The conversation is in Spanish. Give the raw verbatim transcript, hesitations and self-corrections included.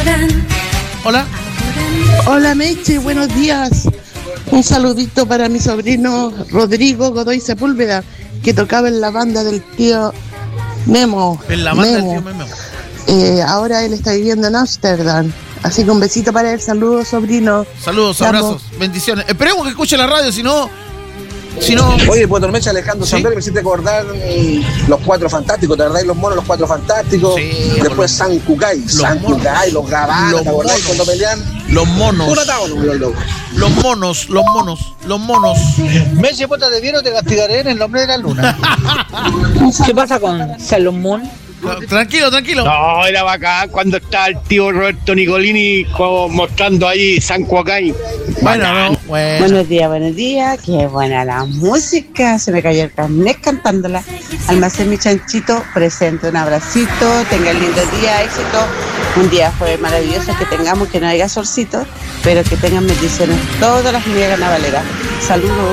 Hola. Hola Meche, buenos días. Un saludito para mi sobrino Rodrigo Godoy Sepúlveda, que tocaba en la banda del tío Memo. En la banda Memo. del tío Memo. Eh, ahora él está viviendo en Ámsterdam. Así que un besito para él. Saludos, sobrino. Saludos, Te amo. abrazos, bendiciones. Esperemos que escuche la radio, si no... Si no... Oye, Puerto Mecha, Alejandro ¿Sí? Sandero, me hiciste acordar eh, los Cuatro Fantásticos, ¿te acordás? Los monos, los Cuatro Fantásticos. Sí, Después San Cucay, San monos. Cucay, los Gabanas, Los ¿te acordás monos. cuando pelean? Los monos. Un atado, no, los locos. Los monos, los monos, los monos. Messi, puta de vieron, te castigaré en el nombre de la luna. ¿Qué pasa con Sailor Moon? Tranquilo, tranquilo. No, era bacán cuando está el tío Roberto Nicolini como mostrando ahí San Cuacay. Bueno, no, bueno. Buenos días, buenos días. Qué buena la música. Se me cayó el carnet cantándola. Almacén Mi Chanchito, presente. Un abracito. Tengan lindo día, éxito. Un día fue maravilloso que tengamos, que no haya solcito, pero que tengan bendiciones todas las familias carnavaleras. Saludos.